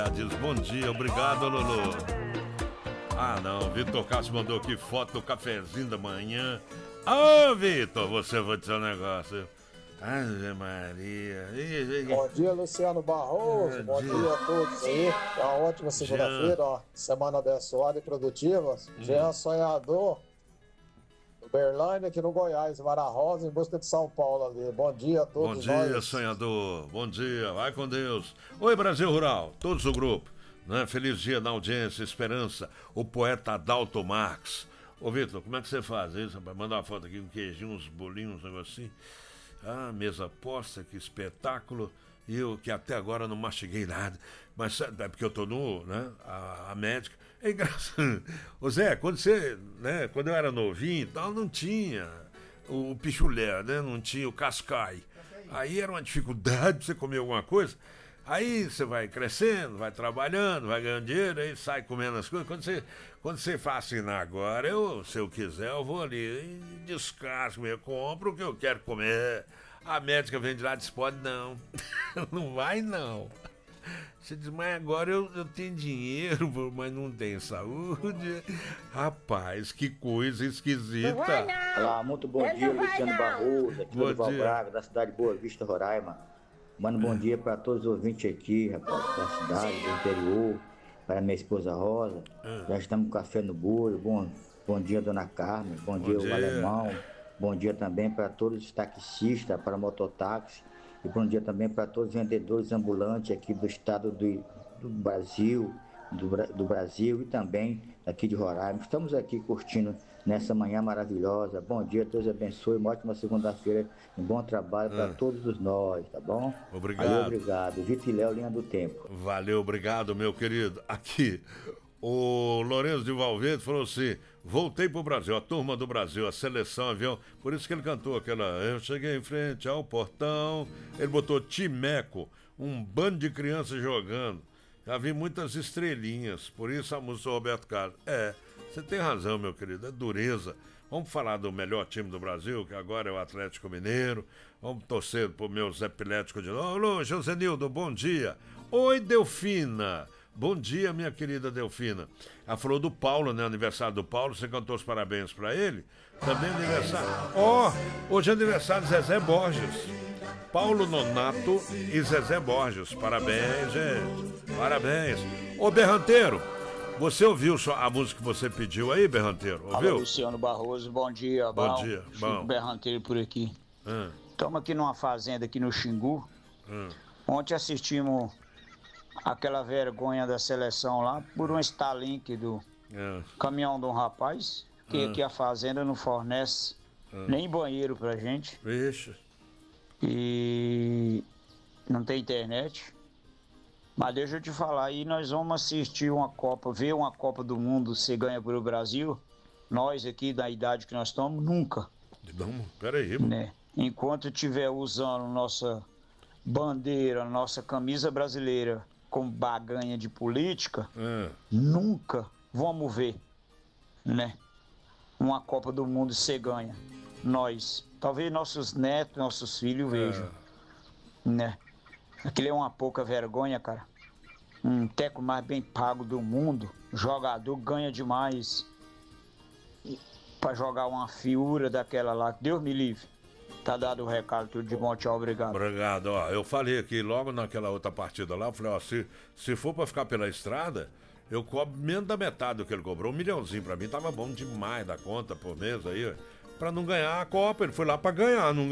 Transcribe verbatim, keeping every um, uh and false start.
Diz bom dia, obrigado, Lulu. Ah, não, Vitor Castro mandou aqui foto do cafezinho da manhã. Ô, Vitor, você vai dizer um negócio. Ave Maria. Bom dia, Luciano Barroso. Bom dia. dia a todos aí. Uma ótima segunda-feira, ó. Semana abençoada e produtiva. Hum. Jean Sonhador, Uberlândia, aqui no Goiás, Mara Rosa, em busca de São Paulo ali. Bom dia a todos. Bom dia, nós. Sonhador. Bom dia, vai com Deus. Oi, Brasil Rural, todos o grupo. Né? Feliz dia na audiência, esperança. O poeta Adalto Marx. Ô, Vitor, como é que você faz isso? Manda uma foto aqui, um queijinho, uns bolinhos, um negocinho. Ah, mesa posta, que espetáculo. E eu que até agora não mastiguei nada. Mas é porque eu tô no, né? A, a médica. É engraçado. Ô Zé, quando você, né? Quando eu era novinho e tal, não tinha o pichulé, né? Não tinha o cascai. Aí era uma dificuldade pra você comer alguma coisa. Aí você vai crescendo, vai trabalhando, vai ganhando dinheiro, aí sai comendo as coisas. Quando você, quando você faz assim, agora, eu, se eu quiser, eu vou ali e descasco, eu compro o que eu quero comer. A médica vem de lá e diz, pode não. Não vai não. Você diz, mas agora eu, eu tenho dinheiro, mas não tenho saúde. Rapaz, que coisa esquisita. Olá, muito bom dia, Luciano Barroso, aqui do Val Braga, da cidade de Boa Vista, Roraima. Mano, bom dia para todos os ouvintes aqui, rapaz, da cidade, do interior, para minha esposa Rosa. Já estamos com café no bolo. Bom, bom dia, dona Carmen. Bom, bom dia, dia, o alemão. Bom dia também para todos os taxistas, para mototáxi. E bom dia também para todos os vendedores ambulantes aqui do estado do, do Brasil, do, do Brasil e também aqui de Roraima. Estamos aqui curtindo nessa manhã maravilhosa. Bom dia, Deus abençoe, uma ótima segunda-feira, um bom trabalho para ah. todos nós, tá bom? Obrigado. Valeu, obrigado. Vitor e Léo, linha do tempo. Valeu, obrigado, meu querido. Aqui, o Lourenço de Valverde falou assim, voltei pro Brasil, a turma do Brasil, a seleção avião, por isso que ele cantou aquela, eu cheguei em frente ao portão, ele botou Timeco, um bando de crianças jogando. Já vi muitas estrelinhas, por isso a música do Roberto Carlos. É, você tem razão, meu querido, é dureza. Vamos falar do melhor time do Brasil, que agora é o Atlético Mineiro. Vamos torcer pro meu Zé Pilético de novo. Alô, Josenildo, bom dia. Oi, Delfina. Bom dia, minha querida Delfina. Ela falou do Paulo, né? Aniversário do Paulo, você cantou os parabéns pra ele. Também aniversário. Ó, oh, hoje é aniversário de Zezé Borges. Paulo Nonato e Zezé Borges. Parabéns, gente. Parabéns. Ô, Berranteiro, você ouviu a música que você pediu aí, Berranteiro? Ouviu? Alô, Luciano Barroso, bom dia. Bom, bom dia. Chico bom. Berranteiro por aqui. Estamos hum. aqui numa fazenda aqui no Xingu. Hum. Ontem assistimos aquela vergonha da seleção lá por um Starlink do hum. caminhão de um rapaz, que hum. aqui a fazenda não fornece hum. nem banheiro pra gente. Vixe. E não tem internet. Mas deixa eu te falar, aí nós vamos assistir uma Copa, ver uma Copa do Mundo ser ganha pelo Brasil. Nós aqui, da idade que nós estamos, nunca. Não, peraí. Né? Enquanto estiver usando nossa bandeira, nossa camisa brasileira como baganha de política, é. nunca vamos ver, né? Uma Copa do Mundo ser ganha. Nós, talvez nossos netos, nossos filhos vejam, é. né? Aquilo é uma pouca vergonha, cara. Um teco mais bem pago do mundo, jogador ganha demais pra jogar uma fiura daquela lá. Deus me livre. Tá dado o recado, tudo de bom, tchau, obrigado. Obrigado, ó, eu falei aqui logo naquela outra partida lá, eu falei, ó, se, se for pra ficar pela estrada, eu cobro menos da metade do que ele cobrou, um milhãozinho pra mim, tava bom demais da conta por mês aí, pra não ganhar a Copa, ele foi lá pra ganhar, não